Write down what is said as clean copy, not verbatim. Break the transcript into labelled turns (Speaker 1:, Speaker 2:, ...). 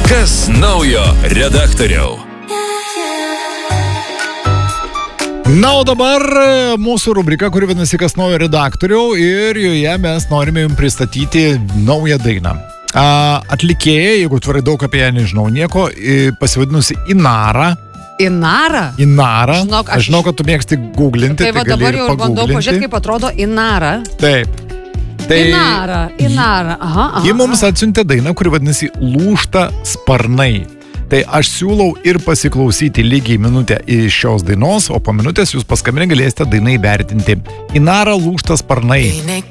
Speaker 1: Kas naujo redaktoriau?
Speaker 2: Na, o dabar mūsų rubrika, kuri vadinasi Kas naujo redaktoriau, ir joje mes norime jums pristatyti naują dainą. Atlikėja, jeigu tvarai daug apie ją nežinau nieko, pasivadinusi Inara.
Speaker 3: Inara?
Speaker 2: Inara.
Speaker 3: Žinok,
Speaker 2: Aš žinau, kad tu mėgsti googlinti,
Speaker 3: tai va dabar jau bandau pažiūrėti, kaip atrodo Inara.
Speaker 2: Taip. Tai
Speaker 3: Inara. Aha.
Speaker 2: Ji mums atsiuntė dainą, kuri vadinasi Lūžta sparnai. Tai aš siūlau ir pasiklausyti lygiai minutę iš šios dainos, o po minutės jūs paskambinę galėsite dainą įvertinti. Inara Lūžta sparnai.